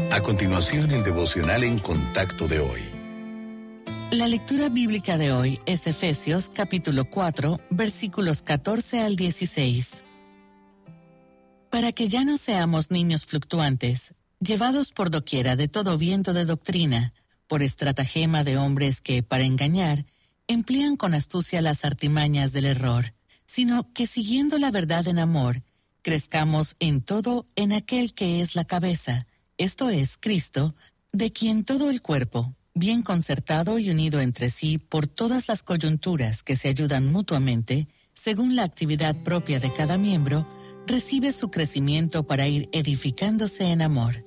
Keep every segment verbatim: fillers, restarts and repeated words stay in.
A continuación, el devocional en contacto de hoy. La lectura bíblica de hoy es Efesios capítulo cuatro, versículos catorce al dieciséis. Para que ya no seamos niños fluctuantes, llevados por doquiera de todo viento de doctrina, por estratagema de hombres que, para engañar, emplean con astucia las artimañas del error, sino que siguiendo la verdad en amor, crezcamos en todo en aquel que es la cabeza, esto es Cristo, de quien todo el cuerpo, bien concertado y unido entre sí por todas las coyunturas que se ayudan mutuamente, según la actividad propia de cada miembro, recibe su crecimiento para ir edificándose en amor.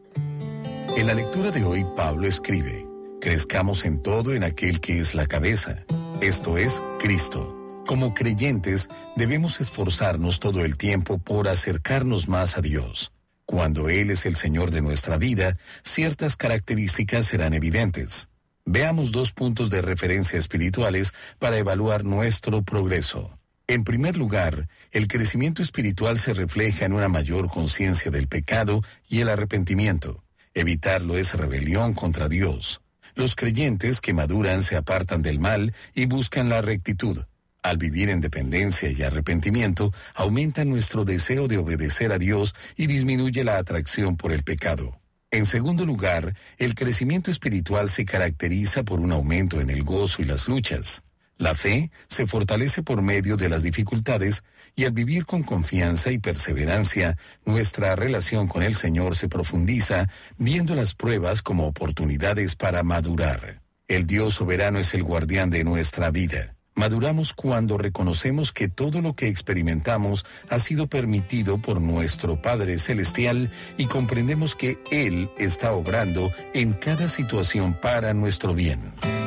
En la lectura de hoy, Pablo escribe: crezcamos en todo en aquel que es la cabeza, esto es Cristo. Como creyentes, debemos esforzarnos todo el tiempo por acercarnos más a Dios. Cuando Él es el Señor de nuestra vida, ciertas características serán evidentes. Veamos dos puntos de referencia espirituales para evaluar nuestro progreso. En primer lugar, el crecimiento espiritual se refleja en una mayor conciencia del pecado y el arrepentimiento. Evitarlo es rebelión contra Dios. Los creyentes que maduran se apartan del mal y buscan la rectitud. Al vivir en dependencia y arrepentimiento, aumenta nuestro deseo de obedecer a Dios y disminuye la atracción por el pecado. En segundo lugar, el crecimiento espiritual se caracteriza por un aumento en el gozo y las luchas. La fe se fortalece por medio de las dificultades y al vivir con confianza y perseverancia, nuestra relación con el Señor se profundiza, viendo las pruebas como oportunidades para madurar. El Dios soberano es el guardián de nuestra vida. Maduramos cuando reconocemos que todo lo que experimentamos ha sido permitido por nuestro Padre Celestial y comprendemos que Él está obrando en cada situación para nuestro bien.